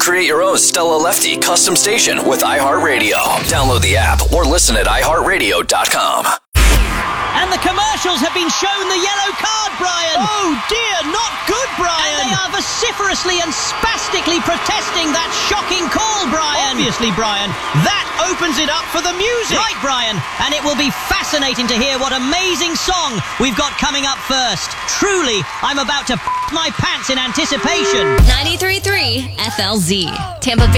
Create your own Stella Lefty custom station with iHeartRadio. Download the app or listen at iHeartRadio.com. And the commercials have been shown the yellow card, Brian. Oh dear, not good, Brian. And they are vociferously and spastically protesting that shocking call, Brian. Obviously, Brian, that opens it up for the music. Right, Brian. And it will be fascinating to hear what amazing song we've got coming up first. Truly, I'm about to my pants in anticipation. 93.3 FLZ. Tampa Bay.